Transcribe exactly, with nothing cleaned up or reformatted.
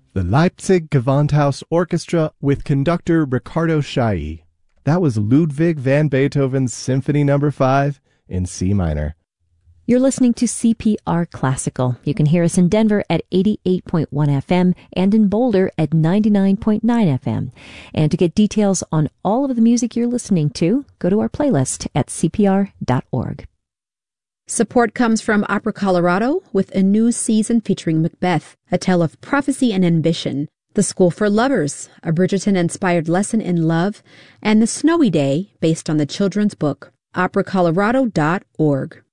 The Leipzig Gewandhaus Orchestra with conductor Riccardo Chailly. That was Ludwig van Beethoven's Symphony Number five in C minor. You're listening to C P R Classical. You can hear us in Denver at eighty-eight point one F M and in Boulder at ninety-nine point nine F M. And to get details on all of the music you're listening to, go to our playlist at C P R dot org. Support comes from Opera Colorado with a new season featuring Macbeth, a tale of prophecy and ambition, The School for Lovers, a Bridgerton-inspired lesson in love, and The Snowy Day, based on the children's book. opera colorado dot org.